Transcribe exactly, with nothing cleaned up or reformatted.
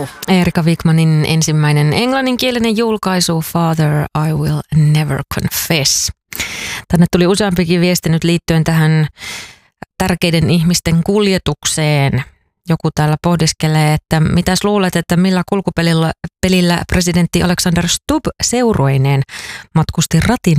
julkaisu? Erika Wigmanin ensimmäinen englanninkielinen julkaisu Father, I Will Never Confess. Tänne tuli useampikin viesti nyt liittyen tähän tärkeiden ihmisten kuljetukseen. Joku täällä pohdiskelee, että mitäs luulet, että millä kulkupelillä pelillä presidentti Alexander Stubb seurueineen matkusti ratin